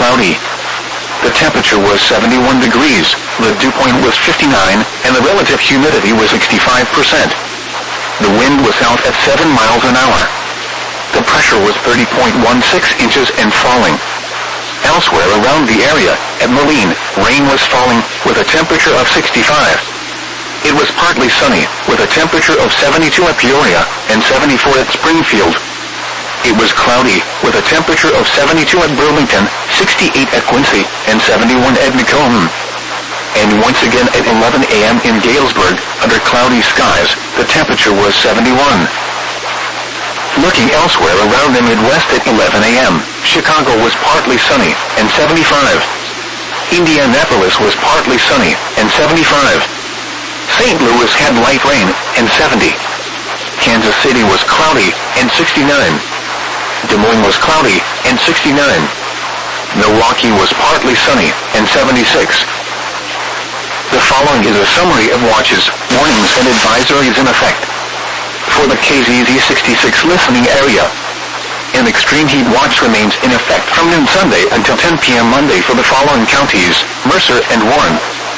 cloudy. The temperature was 71 degrees, the dew point was 59, and the relative humidity was 65%. The wind was south at 7 miles an hour. The pressure was 30.16 inches and falling. Elsewhere around the area, at Moline, rain was falling, with a temperature of 65. It was partly sunny, with a temperature of 72 at Peoria, and 74 at Springfield. It was cloudy, with a temperature of 72 at Burlington, 68 at Quincy, and 71 at Macomb. And once again at 11 a.m. in Galesburg, under cloudy skies, the temperature was 71. Looking elsewhere around the Midwest at 11 a.m., Chicago was partly sunny, and 75. Indianapolis was partly sunny, and 75. St. Louis had light rain, and 70. Kansas City was cloudy, and 69. Des Moines was cloudy, and 69. Milwaukee was partly sunny, and 76. The following is a summary of watches, warnings, and advisories in effect. For the KZZ 66 listening area, an extreme heat watch remains in effect from noon Sunday until 10 p.m. Monday for the following counties, Mercer and Warren.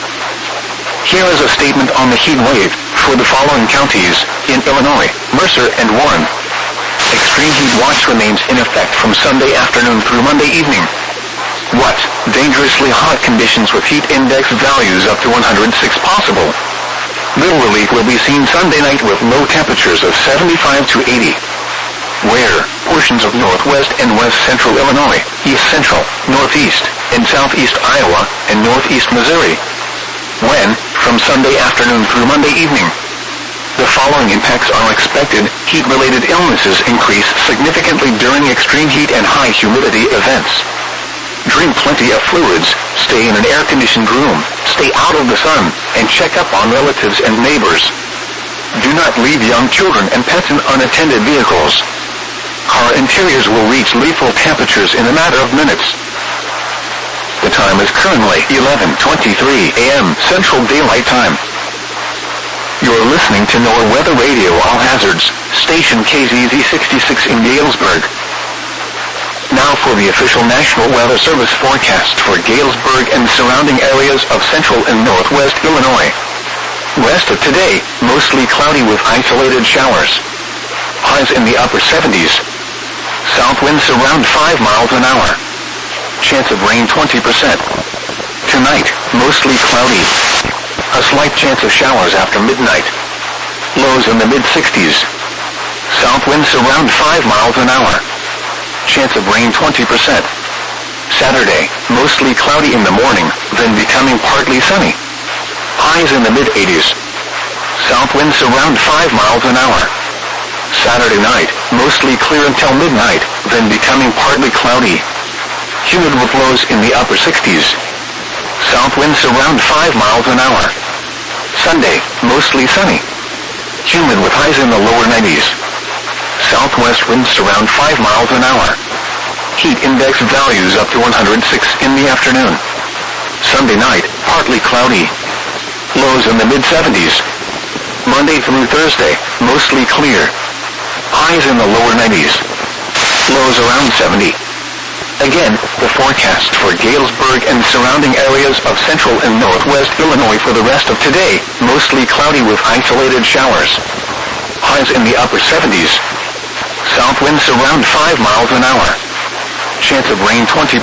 Here is a statement on the heat wave for the following counties in Illinois, Mercer and Warren. Extreme heat watch remains in effect from Sunday afternoon through Monday evening. What? Dangerously hot conditions with heat index values up to 106 possible. Little relief will be seen Sunday night with low temperatures of 75 to 80. Where? Portions of northwest and west central Illinois, east central, northeast, and southeast Iowa, and northeast Missouri. When? From Sunday afternoon through Monday evening. The following impacts are expected. Heat-related illnesses increase significantly during extreme heat and high humidity events. Drink plenty of fluids, stay in an air-conditioned room, stay out of the sun, and check up on relatives and neighbors. Do not leave young children and pets in unattended vehicles. Car interiors will reach lethal temperatures in a matter of minutes. The time is currently 11:23 a.m. Central Daylight Time. You're listening to NOAA Weather Radio All Hazards, station KZZ 66 in Galesburg. Now for the official National Weather Service forecast for Galesburg and surrounding areas of central and northwest Illinois. Rest of today, mostly cloudy with isolated showers. Highs in the upper 70s. South winds around 5 miles an hour. Chance of rain 20%. Tonight, mostly cloudy. A slight chance of showers after midnight. Lows in the mid-60s. South winds around 5 miles an hour. Chance of rain 20%. Saturday, mostly cloudy in the morning, then becoming partly sunny. Highs in the mid-80s. South winds around 5 miles an hour. Saturday night, mostly clear until midnight, then becoming partly cloudy. Humid with lows in the upper 60s. South winds around 5 miles an hour. Sunday, mostly sunny. Humid with highs in the lower 90s. Southwest winds around 5 miles an hour. Heat index values up to 106 in the afternoon. Sunday night, partly cloudy. Lows in the mid-70s. Monday through Thursday, mostly clear. Highs in the lower 90s. Lows around 70. Again, the forecast for Galesburg and surrounding areas of central and northwest Illinois for the rest of today, mostly cloudy with isolated showers. Highs in the upper 70s. South winds around 5 miles an hour. Chance of rain 20%.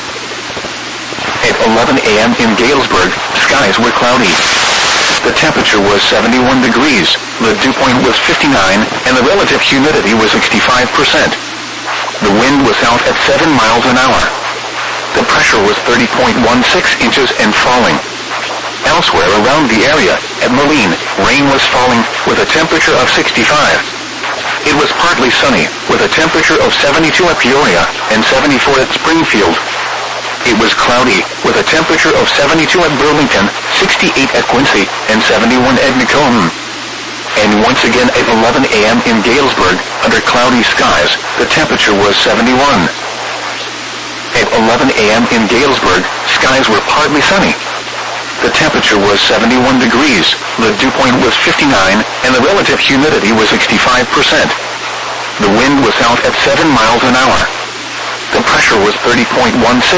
At 11 a.m. in Galesburg, skies were cloudy. The temperature was 71 degrees, the dew point was 59, and the relative humidity was 65%. The wind was south at 7 miles an hour. The pressure was 30.16 inches and falling. Elsewhere around the area, at Moline, rain was falling, with a temperature of 65. It was partly sunny, with a temperature of 72 at Peoria, and 74 at Springfield. It was cloudy, with a temperature of 72 at Burlington, 68 at Quincy, and 71 at Macomb. And once again at 11 a.m. in Galesburg, under cloudy skies, the temperature was 71. At 11 a.m. in Galesburg, skies were partly sunny. The temperature was 71 degrees, the dew point was 59, and the relative humidity was 65%. The wind was south at 7 miles an hour. The pressure was 30.16